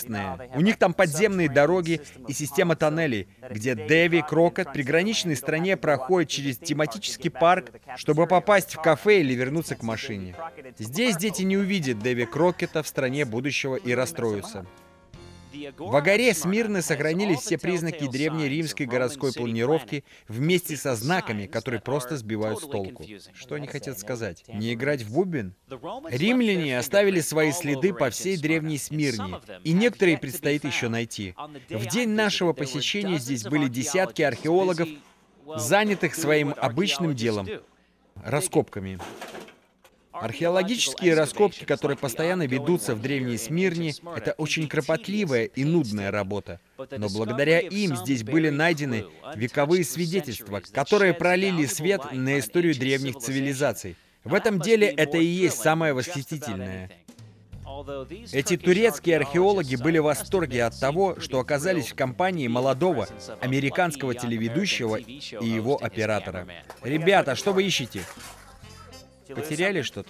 интересное. У них там подземные дороги и система тоннелей, где Дэви Крокет в приграничной стране проходит через тематический парк, чтобы попасть в кафе или вернуться к машине. Здесь дети не увидят Дэви Крокета в стране будущего и расстроятся. В Агаре Смирны сохранились все признаки древней римской городской планировки вместе со знаками, которые просто сбивают с толку. Что они хотят сказать? Не играть в бубен? Римляне оставили свои следы по всей древней Смирне, и некоторые предстоит еще найти. В день нашего посещения здесь были десятки археологов, занятых своим обычным делом — раскопками. Археологические раскопки, которые постоянно ведутся в Древней Смирне, это очень кропотливая и нудная работа. Но благодаря им здесь были найдены вековые свидетельства, которые пролили свет на историю древних цивилизаций. В этом деле это и есть самое восхитительное. Эти турецкие археологи были в восторге от того, что оказались в компании молодого американского телеведущего и его оператора. Ребята, что вы ищете? Потеряли что-то?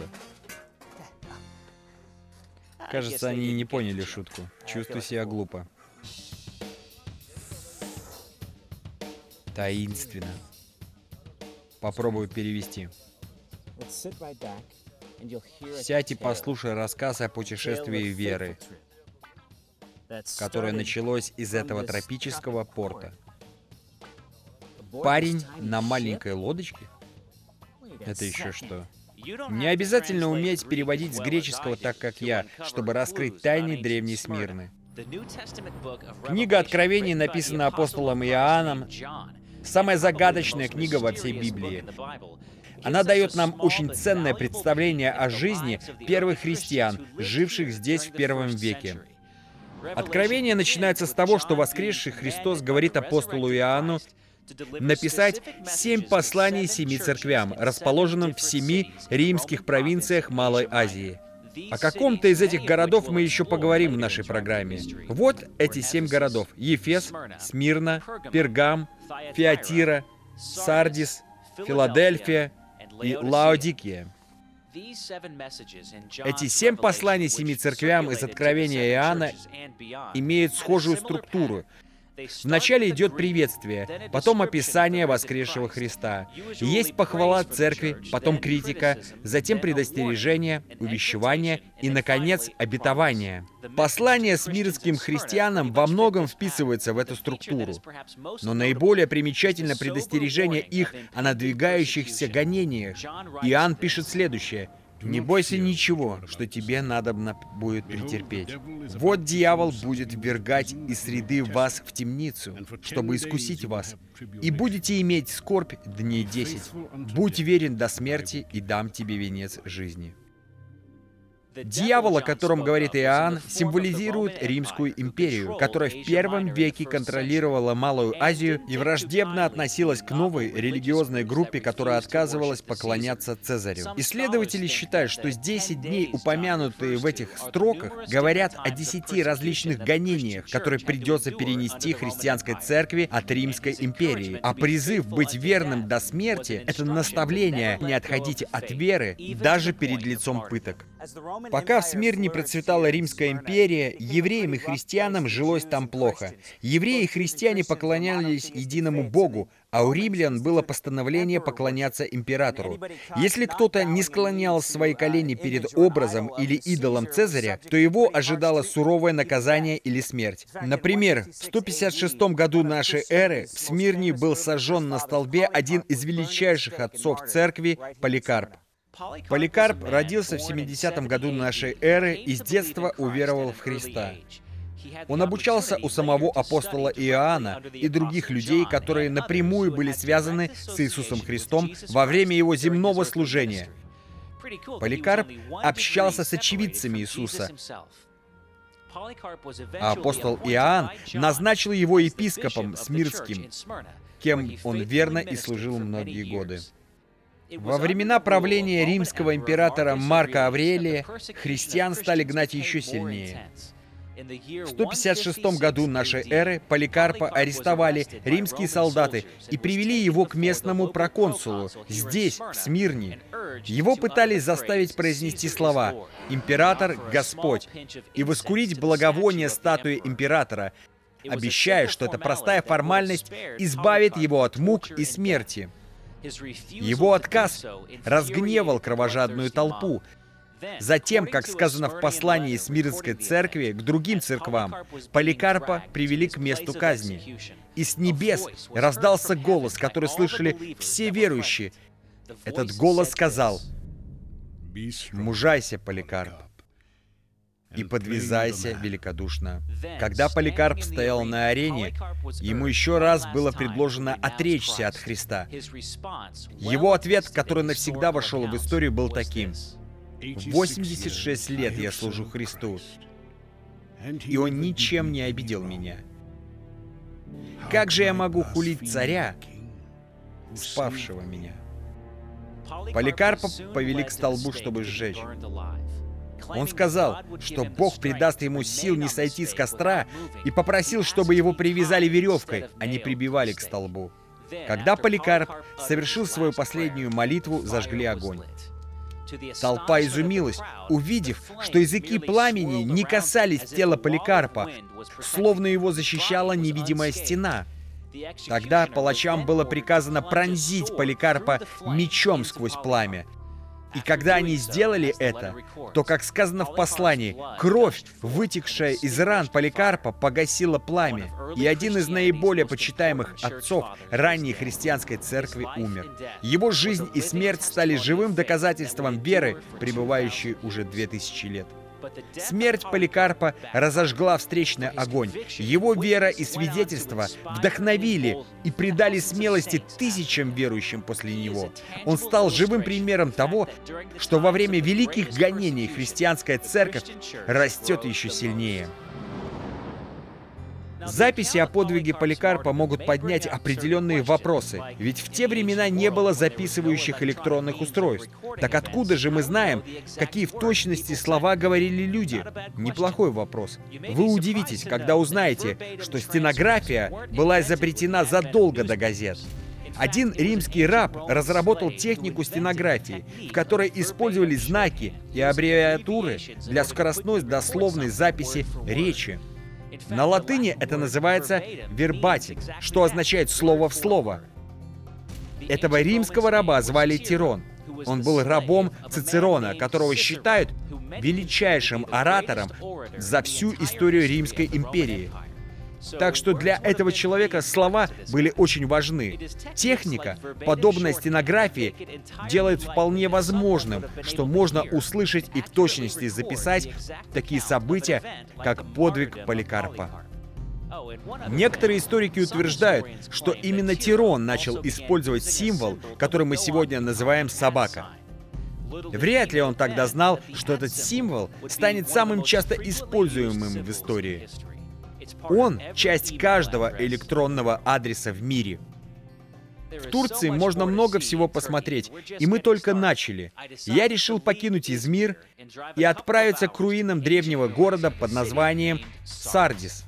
Кажется, они не поняли шутку. Чувствую себя глупо. Таинственно. Попробую перевести. Сядь и послушай рассказ о путешествии веры, которое началось из этого тропического порта. Парень на маленькой лодочке? Это еще что? Не обязательно уметь переводить с греческого так, как я, чтобы раскрыть тайны древней Смирны. Книга Откровений написана апостолом Иоанном, самая загадочная книга во всей Библии. Она дает нам очень ценное представление о жизни первых христиан, живших здесь в первом веке. Откровение начинается с того, что воскресший Христос говорит апостолу Иоанну написать 7 посланий 7 церквям, расположенным в 7 римских провинциях Малой Азии. О каком-то из этих городов мы еще поговорим в нашей программе. Вот эти 7 городов: Ефес, Смирна, Пергам, Фиатира, Сардис, Филадельфия и Лаодикия. Эти 7 посланий 7 церквям из Откровения Иоанна имеют схожую структуру. Вначале идет приветствие, потом описание воскресшего Христа. Есть похвала церкви, потом критика, затем предостережение, увещевание и, наконец, обетование. Послание смирнским христианам во многом вписывается в эту структуру, но наиболее примечательно предостережение их о надвигающихся гонениях. Иоанн пишет следующее: «Не бойся ничего, что тебе надобно будет претерпеть. Вот дьявол будет ввергать из среды вас в темницу, чтобы искусить вас, и будете иметь скорбь дней 10. Будь верен до смерти, и дам тебе венец жизни». Дьявол, о котором говорит Иоанн, символизирует Римскую империю, которая в первом веке контролировала Малую Азию и враждебно относилась к новой религиозной группе, которая отказывалась поклоняться Цезарю. Исследователи считают, что 10 дней, упомянутые в этих строках, говорят о 10 различных гонениях, которые придется перенести христианской церкви от Римской империи. А призыв быть верным до смерти — это наставление не отходить от веры даже перед лицом пыток. Пока в Смирне процветала Римская империя, евреям и христианам жилось там плохо. Евреи и христиане поклонялись единому Богу, а у римлян было постановление поклоняться императору. Если кто-то не склонял свои колени перед образом или идолом Цезаря, то его ожидало суровое наказание или смерть. Например, в 156 году нашей эры в Смирне был сожжен на столбе один из величайших отцов церкви — Поликарп. Поликарп родился в 70 году нашей эры и с детства уверовал в Христа. Он обучался у самого апостола Иоанна и других людей, которые напрямую были связаны с Иисусом Христом во время его земного служения. Поликарп общался с очевидцами Иисуса, а апостол Иоанн назначил его епископом Смирнским, кем он верно и служил многие годы. Во времена правления римского императора Марка Аврелия христиан стали гнать еще сильнее. В 156 году нашей эры Поликарпа арестовали римские солдаты и привели его к местному проконсулу, здесь, в Смирне. Его пытались заставить произнести слова «Император – Господь» и воскурить благовоние статуи императора, обещая, что эта простая формальность избавит его от мук и смерти. Его отказ разгневал кровожадную толпу. Затем, как сказано в послании Смирнской церкви к другим церквам, Поликарпа привели к месту казни. И с небес раздался голос, который слышали все верующие. Этот голос сказал: «Мужайся, Поликарп, и подвязайся великодушно». Когда Поликарп стоял на арене, ему еще раз было предложено отречься от Христа. Его ответ, который навсегда вошел в историю, был таким: 86 лет я служу Христу, и Он ничем не обидел меня. Как же я могу хулить царя, спавшего меня? Поликарпа повели к столбу, чтобы сжечь. Он сказал, что Бог придаст ему сил не сойти с костра, и попросил, чтобы его привязали веревкой, а не прибивали к столбу. Когда Поликарп совершил свою последнюю молитву, зажгли огонь. Толпа изумилась, увидев, что языки пламени не касались тела Поликарпа, словно его защищала невидимая стена. Тогда палачам было приказано пронзить Поликарпа мечом сквозь пламя. И когда они сделали это, то, как сказано в послании, кровь, вытекшая из ран Поликарпа, погасила пламя, и один из наиболее почитаемых отцов ранней христианской церкви умер. Его жизнь и смерть стали живым доказательством веры, пребывающей уже 2000 лет. Смерть Поликарпа разожгла встречный огонь. Его вера и свидетельство вдохновили и придали смелости тысячам верующим после него. Он стал живым примером того, что во время великих гонений христианская церковь растет еще сильнее. Записи о подвиге Поликарпа могут поднять определенные вопросы, ведь в те времена не было записывающих электронных устройств. Так откуда же мы знаем, какие в точности слова говорили люди? Неплохой вопрос. Вы удивитесь, когда узнаете, что стенография была изобретена задолго до газет. Один римский раб разработал технику стенографии, в которой использовались знаки и аббревиатуры для скоростной дословной записи речи. На латыни это называется «вербатим», что означает «слово в слово». Этого римского раба звали Тирон. Он был рабом Цицерона, которого считают величайшим оратором за всю историю Римской империи. Так что для этого человека слова были очень важны. Техника, подобная стенографии, делает вполне возможным, что можно услышать и в точности записать такие события, как подвиг Поликарпа. Некоторые историки утверждают, что именно Тирон начал использовать символ, который мы сегодня называем собака. Вряд ли он тогда знал, что этот символ станет самым часто используемым в истории. Он — часть каждого электронного адреса в мире. В Турции можно много всего посмотреть, и мы только начали. Я решил покинуть Измир и отправиться к руинам древнего города под названием Сардис.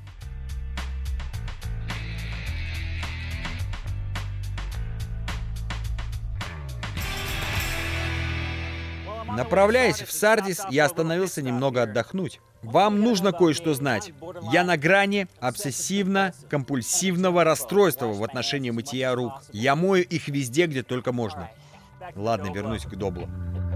Направляясь в Сардис, я остановился немного отдохнуть. Вам нужно кое-что знать. Я на грани обсессивно-компульсивного расстройства в отношении мытья рук. Я мою их везде, где только можно. Ладно, вернусь к Доблу.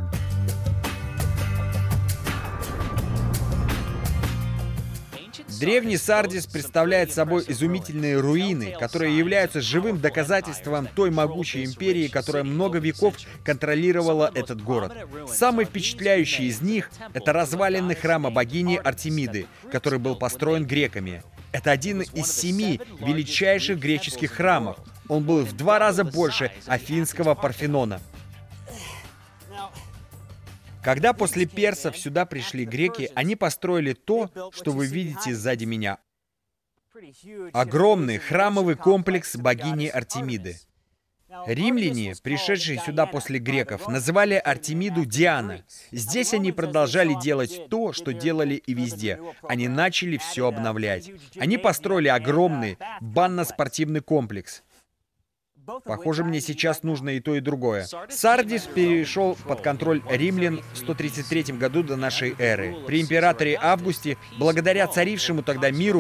Древний Сардис представляет собой изумительные руины, которые являются живым доказательством той могучей империи, которая много веков контролировала этот город. Самый впечатляющий из них — это развалины храма богини Артемиды, который был построен греками. Это один из 7 величайших греческих храмов. Он был в 2 раза больше Афинского Парфенона. Когда после персов сюда пришли греки, они построили то, что вы видите сзади меня. Огромный храмовый комплекс богини Артемиды. Римляне, пришедшие сюда после греков, называли Артемиду Диана. Здесь они продолжали делать то, что делали и везде. Они начали все обновлять. Они построили огромный банно-спортивный комплекс. Похоже, мне сейчас нужно и то, и другое. Сардис перешел под контроль римлян в 133 году до нашей эры. При императоре Августе, благодаря царившему тогда миру,